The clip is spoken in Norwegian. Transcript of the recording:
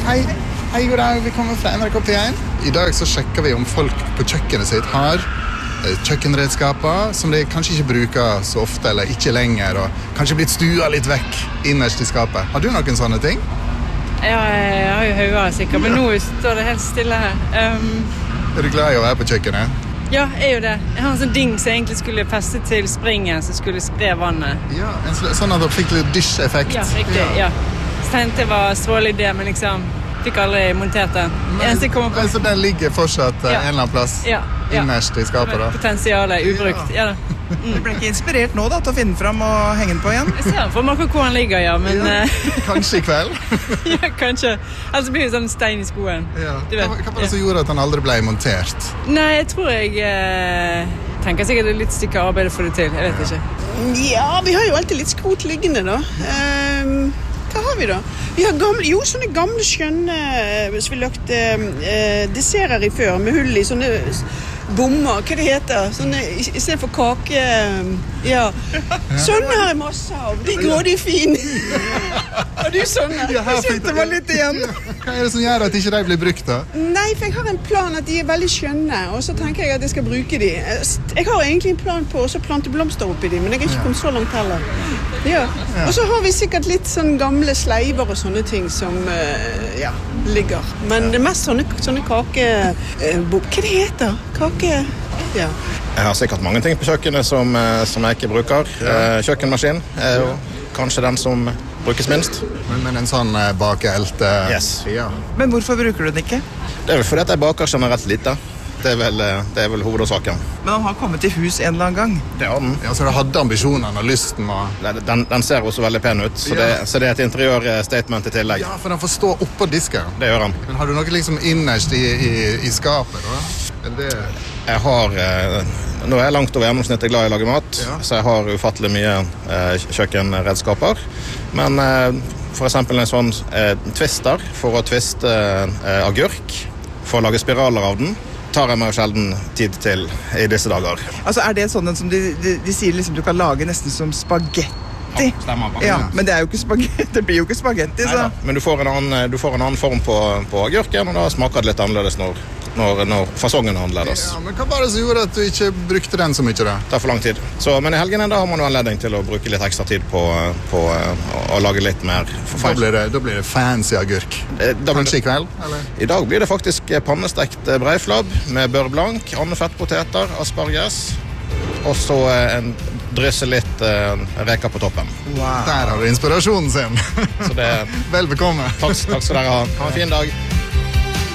Hei, god dag, vi kommer fra NRK P1. I dag så sjekker vi om folk på kjøkkenet sitt har kjøkkenredskaper som de kanskje ikke bruker så ofte, eller ikke lenger, og kanskje blitt stua litt vekk innerst i skapet. Har du noen sånne ting? Ja, jeg har jo høyere sikkert, men nå står det helt stille her. Er du glad i å være på kjøkkenet? Ja, jeg er jo det. Jeg har en sånn ding som egentlig skulle feste til springen, som skulle spre vannet. Ja, sånn at du fikk litt dysj-effekt. Ja, riktig, ja. Så tenkte jeg var strålig idé, men liksom fikk aldri montert den. Så den ligger fortsatt en eller annen plass innerst i skapet da? Potensialet ubrukt, ja da. Du ble ikke inspirert nå da til å finne den fram og henge den på igjen? Jeg ser den for meg hvor han ligger, ja, men... Kanskje i kveld? Ja, kanskje. Ellers blir det sånn stein i skoen. Ja. Hva var det som gjorde at han aldri ble montert? Nei, jeg tror jeg tenker sikkert det er litt stykke arbeid å få det til. Jeg vet ikke. Ja, vi har jo alltid litt skrot liggende da. Hva har vi da? Vi har sånne gamle skjønne som vi lagte desserter i før, med hull i sånne bommer, hva det heter, sånne, i stedet for kake, ja. Sånne har jeg masse av, de går de fine. Har du sånne? Jeg sitter meg litt igjen. Hva er det som gjør at ikke de blir brukt da? Nei, for jeg har en plan at de er veldig skjønne, og så tenker jeg at jeg skal bruke de. Jeg har egentlig en plan på å plante blomster oppi de, men jeg har ikke kommet så langt heller. Ja. Og så har vi sikkert litt sånn gamle sleiver og sånne ting som, ligger. Men det er mest sånne kake... hva det heter? Kake... Ja. Jeg har sikkert mange ting på kjøkkenet som jeg ikke bruker. Kjøkkenmaskin er jo kanskje den som brukes minst. Men en sånn bakeelte... Yes. Ja. Men hvorfor bruker du den ikke? Det er vel fordi at jeg baker generelt lite. Det er vel hovedårsaken. Men han har kommet til hus en eller annen gang. Det har den. Ja, så du hadde ambisjonen og lysten og... Den ser også veldig pen ut, så det er et interiørstatement i tillegg. Ja, for den får stå oppå disken. Det gjør den. Men har du noe liksom innerst i skapet da? Jeg har... Nå er jeg langt over gjennomsnittet glad i å lage mat, så jeg har ufattelig mye kjøkkenredskaper. Men for eksempel en sånn twister for å twiste agurk, for å lage spiraler av den, tar jeg meg sjelden tid til i disse dager. Altså er det sånn som de sier liksom du kan lage nesten som spagetti? Ja, stemmer. Ja, men det er jo ikke spagetti, det blir jo ikke spagetti, så... Neida, men du får en annen form på agurken, og da smaker det litt annerledes når fasongen er annerledes. Ja, men hva var det som gjorde at du ikke brukte den så mye da? Det er for lang tid. Men i helgene da har man jo anledning til å bruke litt ekstra tid på å lage litt mer. Da blir det fancy agurk. Kanskje i kveld? Eller? I dag blir det faktisk pannestekt breiflabb med bør blank, andefettpoteter, asparges, og så drysse litt reker på toppen. Wow. Der har du inspirasjonen sin. Så det... Vel bekomme. Takk skal dere ha. Ha en fin dag.